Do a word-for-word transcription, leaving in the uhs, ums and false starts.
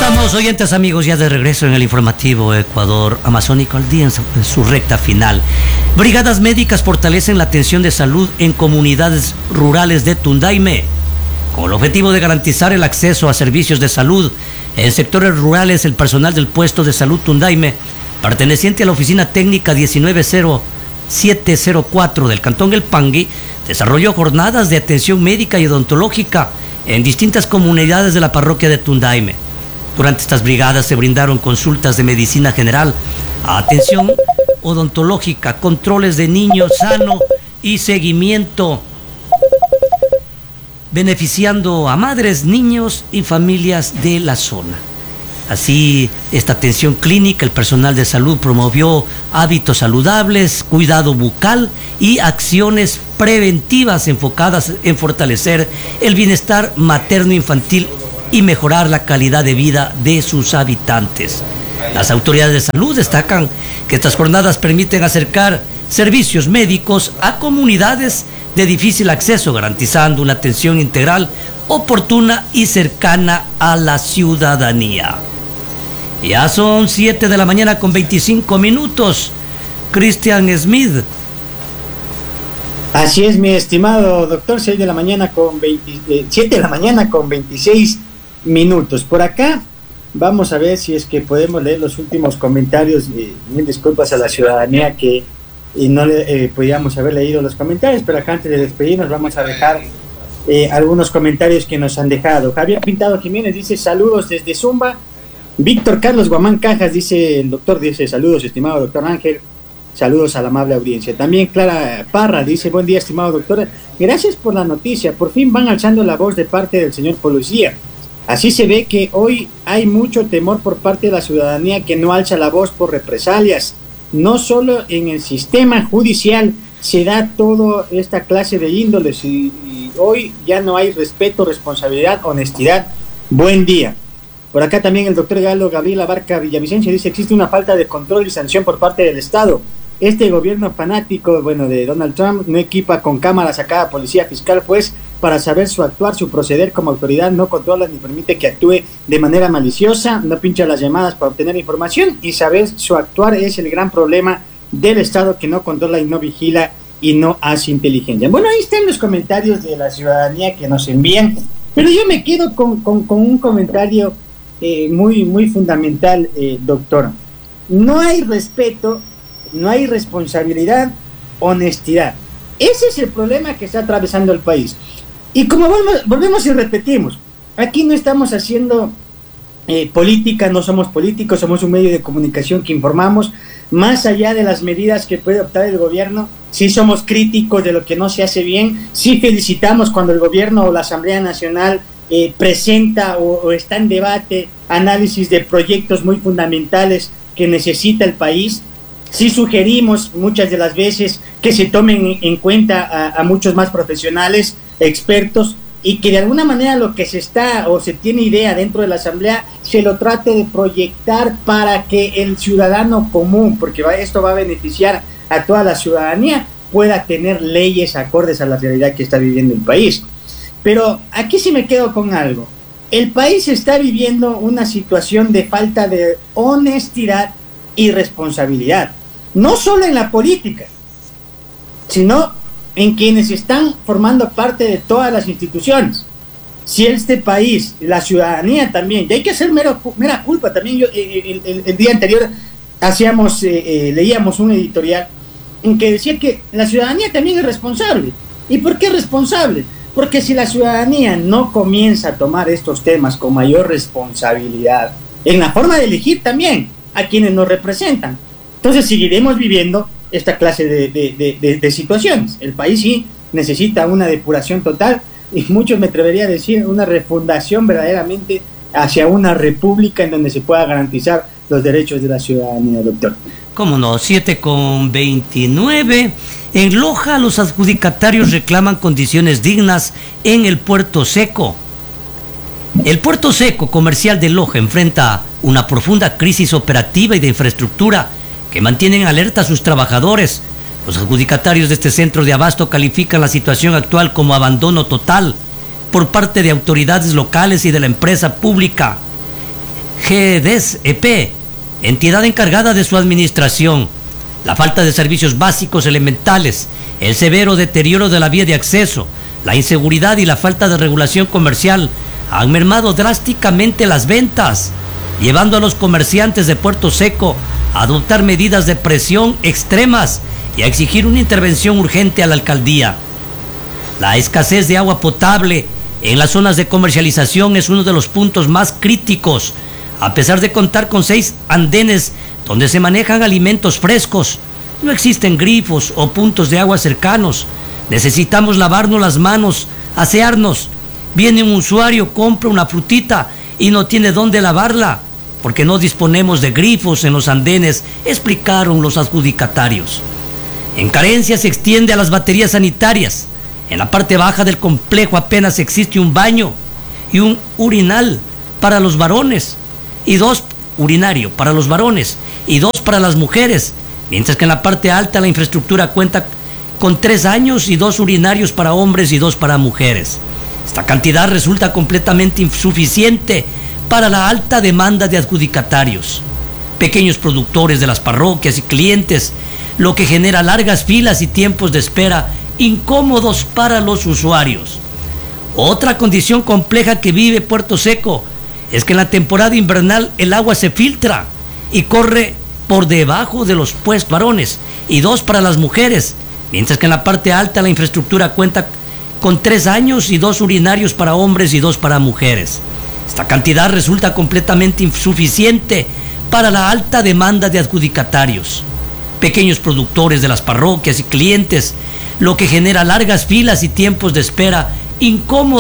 Estamos, oyentes amigos, ya de regreso en el informativo Ecuador Amazónico al día en su, en su recta final. Brigadas médicas fortalecen la atención de salud en comunidades rurales de Tundaime, con el objetivo de garantizar el acceso a servicios de salud en sectores rurales. El personal del puesto de salud Tundaime, perteneciente a la oficina técnica diecinueve cero siete cero cuatro del Cantón El Pangui, desarrolló jornadas de atención médica y odontológica en distintas comunidades de la parroquia de Tundaime. Durante estas brigadas se brindaron consultas de medicina general, atención odontológica, controles de niños sano y seguimiento, beneficiando a madres, niños y familias de la zona. Así, esta atención clínica, el personal de salud promovió hábitos saludables, cuidado bucal y acciones preventivas enfocadas en fortalecer el bienestar materno-infantil y mejorar la calidad de vida de sus habitantes. Las autoridades de salud destacan que estas jornadas permiten acercar servicios médicos a comunidades de difícil acceso, garantizando una atención integral, oportuna y cercana a la ciudadanía. Ya son siete de la mañana con veinticinco minutos. Cristian Smith. Así es, mi estimado doctor, seis de la mañana con veinte, siete de la mañana con veintiséis minutos. Por acá vamos a ver si es que podemos leer los últimos comentarios. Eh, mil disculpas a la ciudadanía que eh, no le, eh, podíamos haber leído los comentarios, pero acá antes de despedirnos vamos a dejar eh, algunos comentarios que nos han dejado. Javier Pintado Jiménez dice saludos desde Zumba. Víctor Carlos Guamán Cajas dice, el doctor dice saludos, estimado doctor Ángel. Saludos a la amable audiencia. También Clara Parra dice, buen día, estimado doctor. Gracias por la noticia. Por fin van alzando la voz de parte del señor policía. Así se ve que hoy hay mucho temor por parte de la ciudadanía que no alza la voz por represalias. No solo en el sistema judicial se da toda esta clase de índoles y, y hoy ya no hay respeto, responsabilidad, honestidad. Buen día. Por acá también el doctor Galo Gabriel Abarca Villavicencio dice, existe una falta de control y sanción por parte del Estado. Este gobierno fanático, bueno, de Donald Trump, no equipa con cámaras a cada policía fiscal, pues, para saber su actuar, su proceder como autoridad, no controla ni permite que actúe de manera maliciosa, no pincha las llamadas para obtener información, y saber su actuar es el gran problema del Estado, que no controla y no vigila y no hace inteligencia. Bueno, ahí están los comentarios de la ciudadanía que nos envían, pero yo me quedo con, con, con un comentario eh, muy, muy fundamental, eh, doctor. No hay respeto, no hay responsabilidad, honestidad. Ese es el problema que está atravesando el país. Y como volvemos, volvemos y repetimos, aquí no estamos haciendo eh, política, no somos políticos, somos un medio de comunicación que informamos. Más allá de las medidas que puede optar el gobierno, sí somos críticos de lo que no se hace bien, sí felicitamos cuando el gobierno o la Asamblea Nacional eh, presenta o, o está en debate análisis de proyectos muy fundamentales que necesita el país. Sí sugerimos muchas de las veces que se tomen en cuenta a, a muchos más profesionales, expertos, y que de alguna manera lo que se está o se tiene idea dentro de la Asamblea se lo trate de proyectar para que el ciudadano común, porque va, esto va a beneficiar a toda la ciudadanía, pueda tener leyes acordes a la realidad que está viviendo el país. Pero aquí sí me quedo con algo. El país está viviendo una situación de falta de honestidad y responsabilidad, no solo en la política, sino en quienes están formando parte de todas las instituciones. Si este país, la ciudadanía también, y hay que hacer mero, mera culpa también. Yo, el, el, el día anterior hacíamos, eh, eh, leíamos un editorial en que decía que la ciudadanía también es responsable. ¿Y por qué es responsable? Porque si la ciudadanía no comienza a tomar estos temas con mayor responsabilidad, en la forma de elegir también a quienes nos representan, entonces seguiremos viviendo esta clase de, de, de, de, de situaciones. El país sí necesita una depuración total y muchos me atrevería a decir una refundación verdaderamente hacia una república en donde se pueda garantizar los derechos de la ciudadanía, doctor. ¿Cómo no? siete con veintinueve. En Loja, los adjudicatarios reclaman condiciones dignas en el Puerto Seco. El Puerto Seco comercial de Loja enfrenta una profunda crisis operativa y de infraestructura que mantienen alerta a sus trabajadores. Los adjudicatarios de este centro de abasto califican la situación actual como abandono total por parte de autoridades locales y de la empresa pública. G D E S E P, entidad encargada de su administración. La falta de servicios básicos elementales, el severo deterioro de la vía de acceso, la inseguridad y la falta de regulación comercial han mermado drásticamente las ventas, llevando a los comerciantes de Puerto Seco a adoptar medidas de presión extremas y a exigir una intervención urgente a la alcaldía. La escasez de agua potable en las zonas de comercialización es uno de los puntos más críticos, a pesar de contar con seis andenes donde se manejan alimentos frescos. No existen grifos o puntos de agua cercanos. Necesitamos lavarnos las manos, asearnos. Viene un usuario, compra una frutita y no tiene dónde lavarla, porque no disponemos de grifos en los andenes, explicaron los adjudicatarios. En carencia se extiende a las baterías sanitarias. En la parte baja del complejo apenas existe un baño y un urinal para los varones, y dos urinario para los varones y dos para las mujeres, mientras que en la parte alta la infraestructura cuenta con tres baños y dos urinarios para hombres y dos para mujeres. Esta cantidad resulta completamente insuficiente para la alta demanda de adjudicatarios, pequeños productores de las parroquias y clientes, lo que genera largas filas y tiempos de espera incómodos para los usuarios. Otra condición compleja que vive Puerto Seco es que en la temporada invernal el agua se filtra y corre por debajo de los puestos varones y dos para las mujeres, mientras que en la parte alta la infraestructura cuenta con tres baños y dos urinarios para hombres y dos para mujeres. Esta cantidad resulta completamente insuficiente para la alta demanda de adjudicatarios, pequeños productores de las parroquias y clientes, lo que genera largas filas y tiempos de espera incómodos